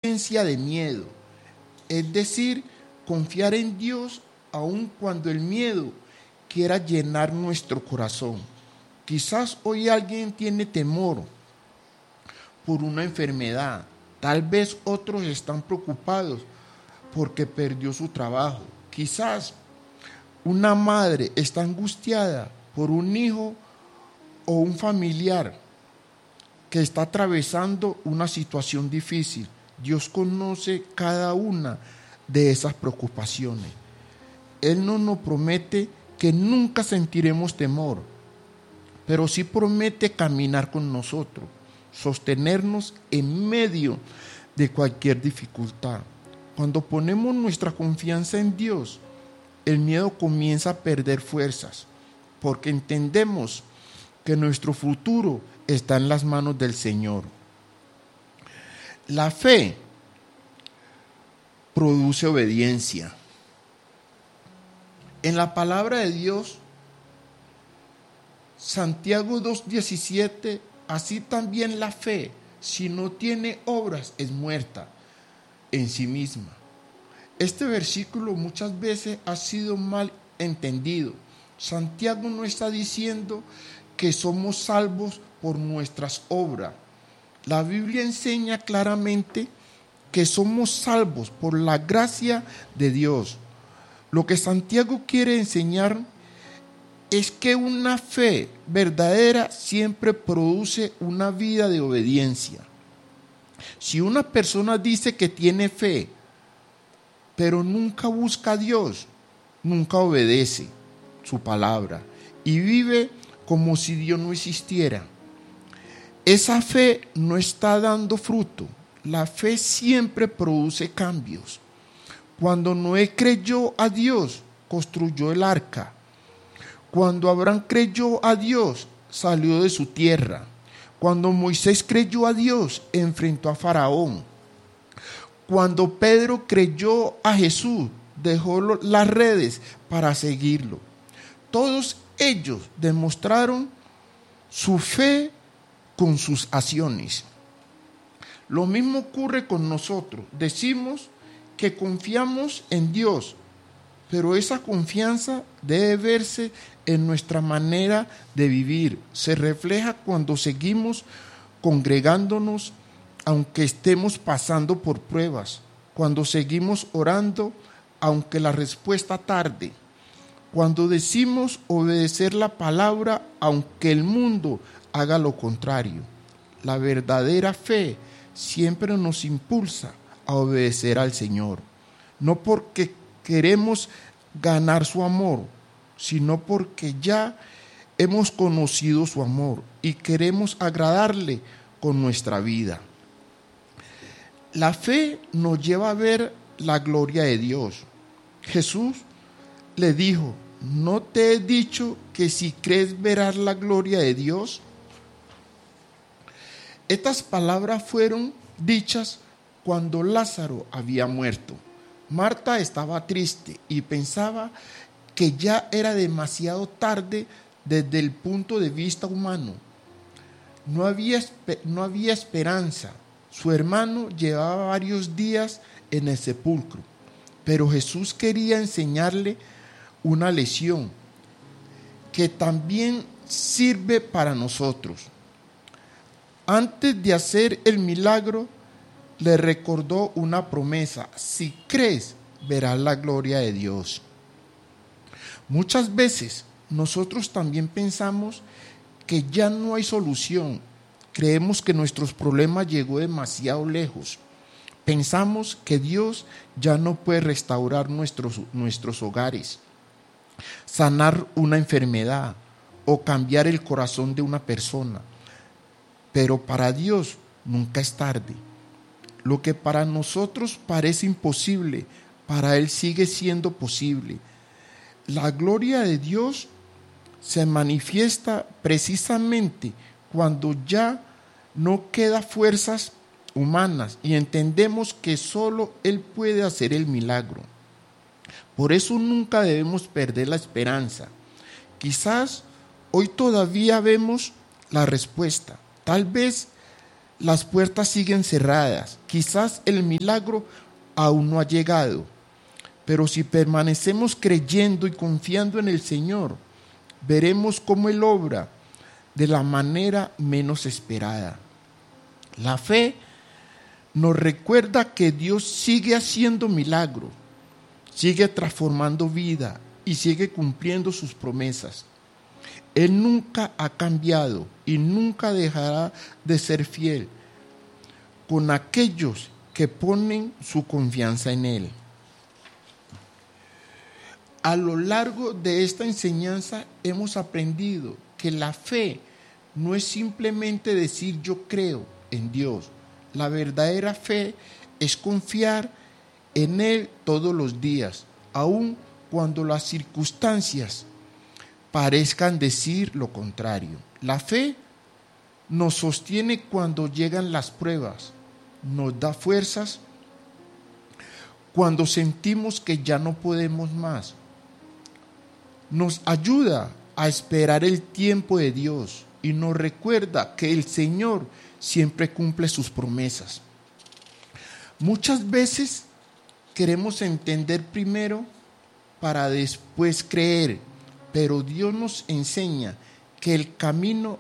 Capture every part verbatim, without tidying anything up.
ausencia de miedo, es decir, confiar en Dios aun cuando el miedo quiera llenar nuestro corazón. Quizás hoy alguien tiene temor por una enfermedad, tal vez otros están preocupados porque perdió su trabajo. Quizás una madre está angustiada por un hijo o un familiar que está atravesando una situación difícil. Dios conoce cada una de esas preocupaciones. Él no nos promete que nunca sentiremos temor, pero sí promete caminar con nosotros, sostenernos en medio de cualquier dificultad. Cuando ponemos nuestra confianza en Dios, el miedo comienza a perder fuerzas, porque entendemos que nuestro futuro está en las manos del Señor. La fe produce obediencia. En la palabra de Dios, Santiago dos diecisiete, así también la fe, si no tiene obras, es muerta en sí misma. Este versículo muchas veces ha sido mal entendido. Santiago no está diciendo que somos salvos por nuestras obras. La Biblia enseña claramente que somos salvos por la gracia de Dios. Lo que Santiago quiere enseñar es que una fe verdadera siempre produce una vida de obediencia. Si una persona dice que tiene fe, pero nunca busca a Dios, nunca obedece su palabra y vive como si Dios no existiera, esa fe no está dando fruto. La fe siempre produce cambios. Cuando Noé creyó a Dios, construyó el arca. Cuando Abraham creyó a Dios, salió de su tierra. Cuando Moisés creyó a Dios, enfrentó a Faraón. Cuando Pedro creyó a Jesús, dejó las redes para seguirlo. Todos ellos demostraron su fe con sus acciones. Lo mismo ocurre con nosotros. Decimos que confiamos en Dios, pero esa confianza debe verse en nuestra manera de vivir. Se refleja cuando seguimos congregándonos, aunque estemos pasando por pruebas, cuando seguimos orando, aunque la respuesta tarde, cuando decimos obedecer la palabra, aunque el mundo haga lo contrario. La verdadera fe siempre nos impulsa a obedecer al Señor, no porque queremos ganar su amor, sino porque ya hemos conocido su amor y queremos agradarle con nuestra vida. La fe nos lleva a ver la gloria de Dios. Jesús le dijo: ¿no te he dicho que si crees verás la gloria de Dios? Estas palabras fueron dichas cuando Lázaro había muerto. Marta estaba triste y pensaba que ya era demasiado tarde desde el punto de vista humano. No había, no había esperanza. Su hermano llevaba varios días en el sepulcro, pero Jesús quería enseñarle una lección que también sirve para nosotros. Antes de hacer el milagro, le recordó una promesa: si crees, verás la gloria de Dios. Muchas veces nosotros también pensamos que ya no hay solución. Creemos que nuestros problemas llegó demasiado lejos. Pensamos que Dios ya no puede restaurar nuestros, nuestros hogares, sanar una enfermedad o cambiar el corazón de una persona. Pero para Dios nunca es tarde. Lo que para nosotros parece imposible, para Él sigue siendo posible. La gloria de Dios se manifiesta precisamente cuando ya no queda fuerzas humanas y entendemos que solo Él puede hacer el milagro. Por eso nunca debemos perder la esperanza. Quizás hoy todavía vemos la respuesta. Tal vez las puertas siguen cerradas. Quizás el milagro aún no ha llegado. Pero si permanecemos creyendo y confiando en el Señor, veremos cómo Él obra de la manera menos esperada. La fe nos recuerda que Dios sigue haciendo milagros, sigue transformando vida y sigue cumpliendo sus promesas. Él nunca ha cambiado y nunca dejará de ser fiel con aquellos que ponen su confianza en Él. A lo largo de esta enseñanza hemos aprendido que la fe no es simplemente decir yo creo en Dios. La verdadera fe es confiar en Él todos los días, aun cuando las circunstancias parezcan decir lo contrario. La fe nos sostiene cuando llegan las pruebas, nos da fuerzas cuando sentimos que ya no podemos más. Nos ayuda a esperar el tiempo de Dios y nos recuerda que el Señor siempre cumple sus promesas. Muchas veces queremos entender primero para después creer, pero Dios nos enseña que el camino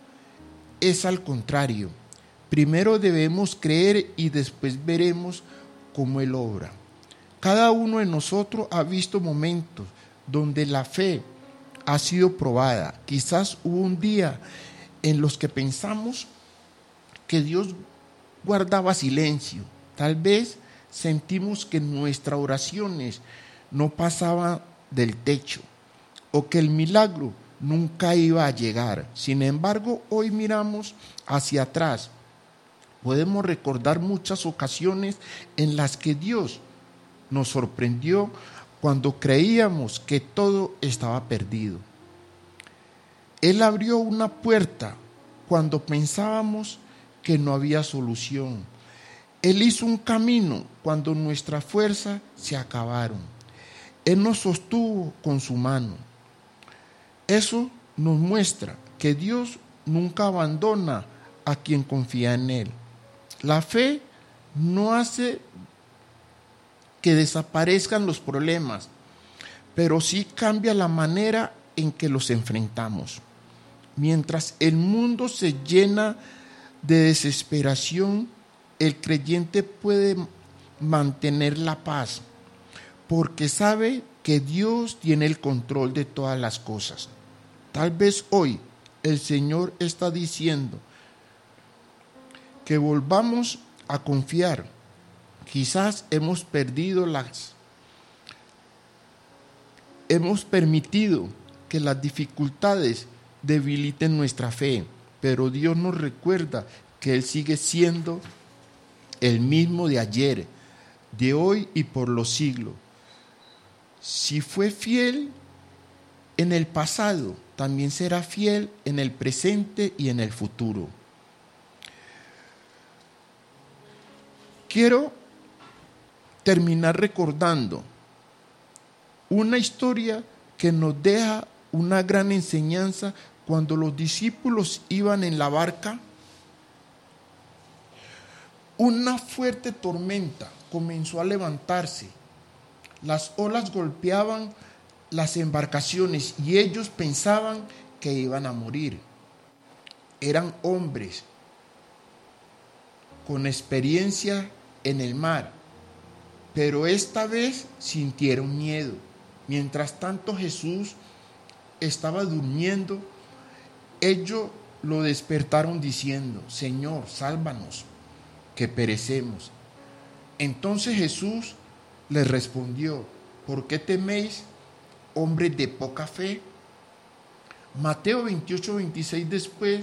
es al contrario. Primero debemos creer y después veremos cómo Él obra. Cada uno de nosotros ha visto momentos donde la fe ha sido probada. Quizás hubo un día en los que pensamos que Dios guardaba silencio. Tal vez sentimos que nuestras oraciones no pasaban del techo o que el milagro nunca iba a llegar. Sin embargo, hoy miramos hacia atrás. Podemos recordar muchas ocasiones en las que Dios nos sorprendió cuando creíamos que todo estaba perdido. Él abrió una puerta cuando pensábamos que no había solución. Él hizo un camino cuando nuestras fuerzas se acabaron. Él nos sostuvo con su mano. Eso nos muestra que Dios nunca abandona a quien confía en Él. La fe no hace que desaparezcan los problemas, pero sí cambia la manera en que los enfrentamos. Mientras el mundo se llena de desesperación, el creyente puede mantener la paz, porque sabe que Dios tiene el control de todas las cosas. Tal vez hoy el Señor está diciendo que volvamos a confiar. Quizás hemos perdido las, hemos permitido que las dificultades debiliten nuestra fe, pero Dios nos recuerda que Él sigue siendo el mismo de ayer, de hoy y por los siglos. Si fue fiel en el pasado, también será fiel en el presente y en el futuro. Quiero terminar recordando una historia que nos deja una gran enseñanza. Cuando los discípulos iban en la barca, una fuerte tormenta comenzó a levantarse. Las olas golpeaban las embarcaciones y ellos pensaban que iban a morir. Eran hombres con experiencia en el mar, pero esta vez sintieron miedo. Mientras tanto Jesús estaba durmiendo, ellos lo despertaron diciendo: Señor, sálvanos, que perecemos. Entonces Jesús les respondió: ¿por qué teméis, hombres de poca fe? Mateo veintiocho, veintiséis después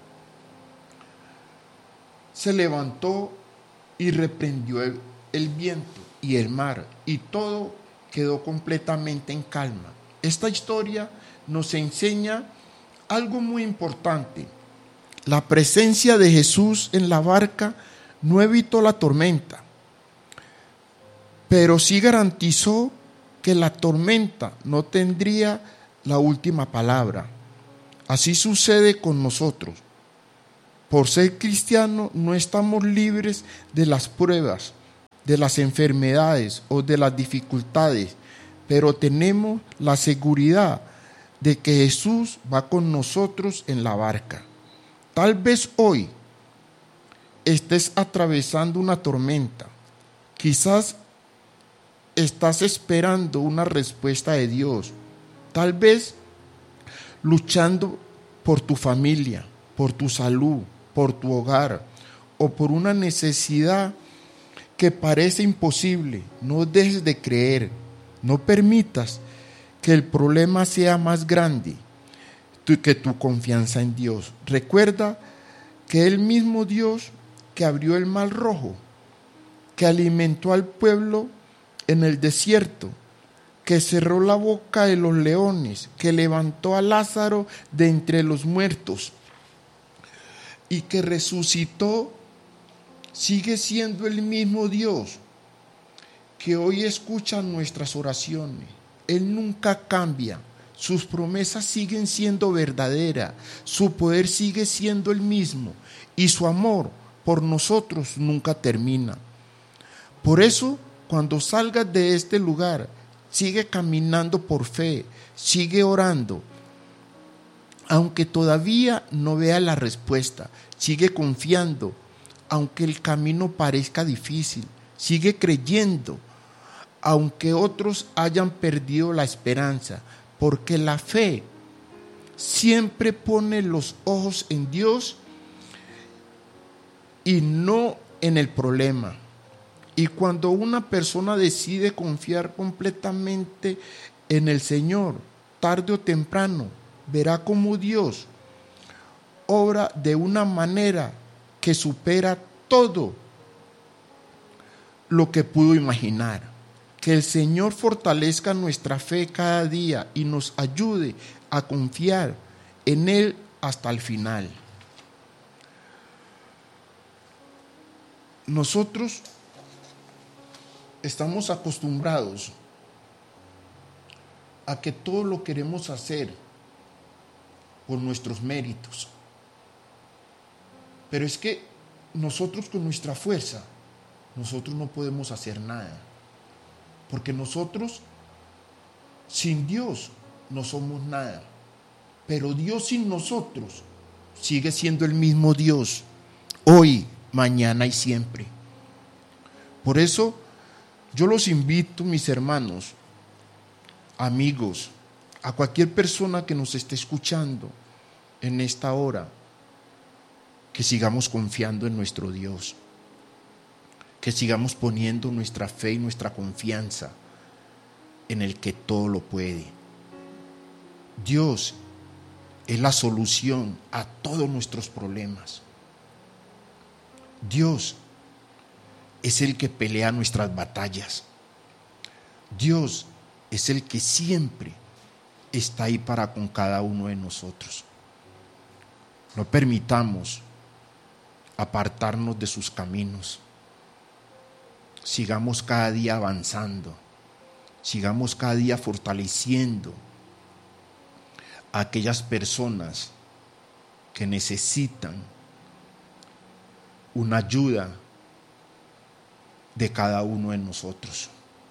se levantó y reprendió el, el viento y el mar, y todo quedó completamente en calma. Esta historia nos enseña algo muy importante. La presencia de Jesús en la barca no evitó la tormenta, pero sí garantizó que la tormenta no tendría la última palabra. Así sucede con nosotros. Por ser cristiano no estamos libres de las pruebas, de las enfermedades o de las dificultades, pero tenemos la seguridad de que Jesús va con nosotros en la barca. Tal vez hoy estés atravesando una tormenta. Quizás estás esperando una respuesta de Dios. Tal vez luchando por tu familia, por tu salud, por tu hogar o por una necesidad que parece imposible. No dejes de creer. No permitas que el problema sea más grande que tu confianza en Dios. Recuerda que el mismo Dios que abrió el mar rojo, que alimentó al pueblo en el desierto, que cerró la boca de los leones, que levantó a Lázaro de entre los muertos y que resucitó, sigue siendo el mismo Dios que hoy escucha nuestras oraciones. Él nunca cambia. Sus promesas siguen siendo verdaderas. Su poder sigue siendo el mismo. Y su amor por nosotros nunca termina. Por eso, cuando salgas de este lugar, sigue caminando por fe. Sigue orando. Aunque todavía no vea la respuesta, sigue confiando. Aunque el camino parezca difícil, sigue creyendo. Aunque otros hayan perdido la esperanza, porque la fe siempre pone los ojos en Dios y no en el problema. Y cuando una persona decide confiar completamente en el Señor, tarde o temprano, verá cómo Dios obra de una manera que supera todo lo que pudo imaginar. Que el Señor fortalezca nuestra fe cada día y nos ayude a confiar en Él hasta el final. Nosotros estamos acostumbrados a que todo lo queremos hacer por nuestros méritos. Pero es que nosotros con nuestra fuerza, nosotros no podemos hacer nada. Porque nosotros, sin Dios, no somos nada. Pero Dios sin nosotros sigue siendo el mismo Dios, hoy, mañana y siempre. Por eso, yo los invito, mis hermanos, amigos, a cualquier persona que nos esté escuchando en esta hora, que sigamos confiando en nuestro Dios. Que sigamos poniendo nuestra fe y nuestra confianza en el que todo lo puede. Dios es la solución a todos nuestros problemas. Dios es el que pelea nuestras batallas. Dios es el que siempre está ahí para con cada uno de nosotros. No permitamos apartarnos de sus caminos. Sigamos cada día avanzando, sigamos cada día fortaleciendo a aquellas personas que necesitan una ayuda de cada uno de nosotros.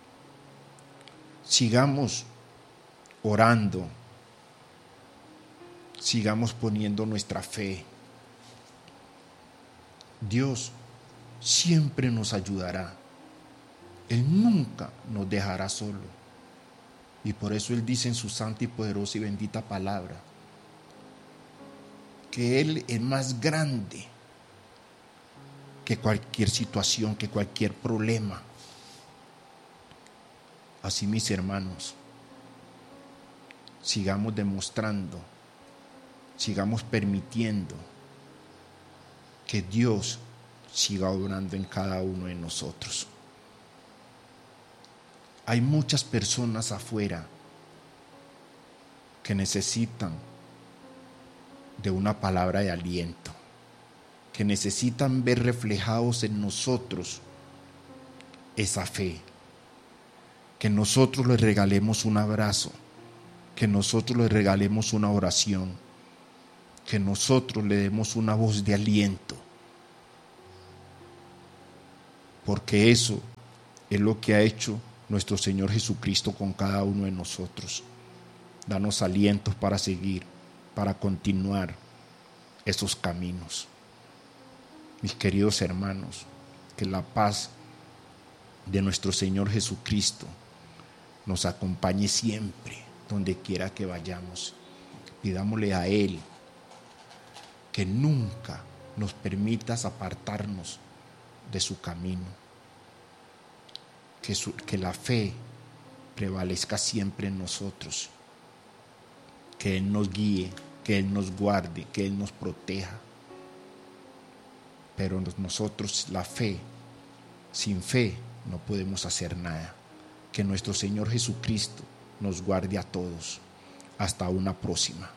Sigamos orando, sigamos poniendo nuestra fe. Dios siempre nos ayudará. Él nunca nos dejará solo. Y por eso Él dice en su santa y poderosa y bendita palabra que Él es más grande que cualquier situación, que cualquier problema. Así, mis hermanos, sigamos demostrando, sigamos permitiendo que Dios siga obrando en cada uno de nosotros. Hay muchas personas afuera que necesitan de una palabra de aliento, que necesitan ver reflejados en nosotros esa fe, que nosotros les regalemos un abrazo, que nosotros les regalemos una oración, que nosotros le demos una voz de aliento, porque eso es lo que ha hecho nuestro Señor Jesucristo con cada uno de nosotros. Danos alientos para seguir, para continuar esos caminos. Mis queridos hermanos, que la paz de nuestro Señor Jesucristo nos acompañe siempre, donde quiera que vayamos. Pidámosle a Él que nunca nos permitas apartarnos de su camino, que, su, que la fe prevalezca siempre en nosotros, que Él nos guíe, que Él nos guarde, que Él nos proteja. Pero nosotros, la fe, sin fe no podemos hacer nada. Que nuestro Señor Jesucristo nos guarde a todos. Hasta una próxima.